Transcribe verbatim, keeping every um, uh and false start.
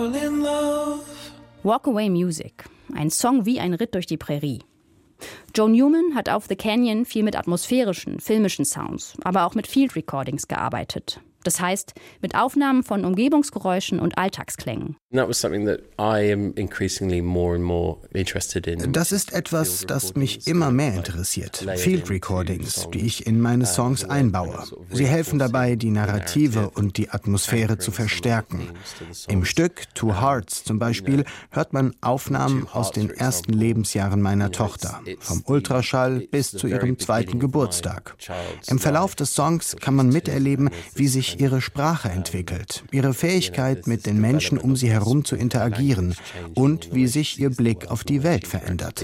Walk Away Music, ein Song wie ein Ritt durch die Prärie. Joe Newman hat auf The Canyon viel mit atmosphärischen, filmischen Sounds, aber auch mit Field Recordings gearbeitet. Das heißt, mit Aufnahmen von Umgebungsgeräuschen und Alltagsklängen. Das ist etwas, das mich immer mehr interessiert. Field Recordings, die ich in meine Songs einbaue. Sie helfen dabei, die Narrative und die Atmosphäre zu verstärken. Im Stück Two Hearts zum Beispiel hört man Aufnahmen aus den ersten Lebensjahren meiner Tochter, vom Ultraschall bis zu ihrem zweiten Geburtstag. Im Verlauf des Songs kann man miterleben, wie sich ihre Sprache entwickelt, ihre Fähigkeit, mit den Menschen um sie herum zu interagieren und wie sich ihr Blick auf die Welt verändert.